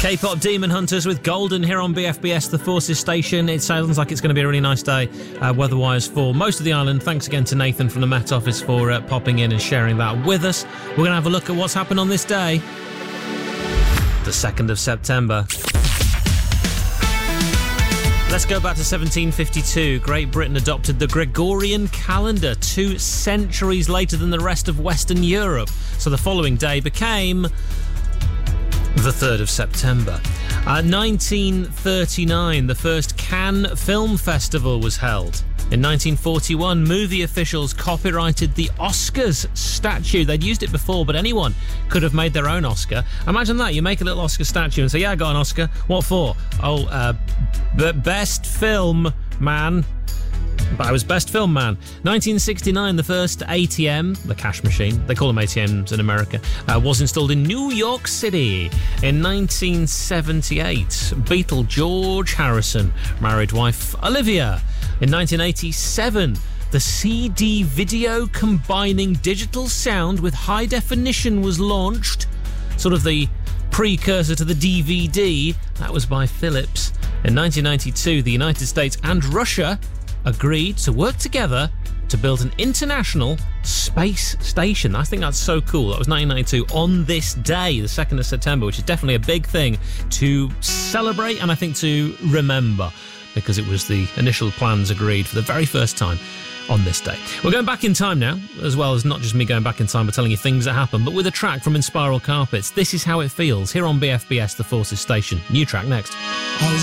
K-pop Demon Hunters with Golden here on BFBS, the Forces station. It sounds like it's going to be a really nice day weather-wise for most of the island. Thanks again to Nathan from the Met Office for popping in and sharing that with us. We're going to have a look at what's happened on this day, the 2nd of September. Let's go back to 1752. Great Britain adopted the Gregorian calendar 2 centuries later than the rest of Western Europe. So the following day became the 3rd of September. 1939, the first Cannes Film Festival was held. In 1941, movie officials copyrighted the Oscars statue. They'd used it before, but anyone could have made their own Oscar. Imagine that. You make a little Oscar statue and say, yeah, I got an Oscar. What for? Oh, best film, man. But I was best film man. 1969, the first ATM, the cash machine, they call them ATMs in America, was installed in New York City. In 1978, Beatle George Harrison married wife Olivia. In 1987, the CD video combining digital sound with high definition was launched. Sort of the precursor to the DVD. That was by Philips. In 1992, the United States and Russia agreed to work together to build an international space station. I think that's so cool. That was 1992 on this day, the 2nd of September, which is definitely a big thing to celebrate and I think to remember, because it was the initial plans agreed for the very first time on this day. We're going back in time now, as well as not just me going back in time but telling you things that happened, but with a track from Inspiral Carpets. This is How It Feels, here on BFBS, the Forces station. New track next. How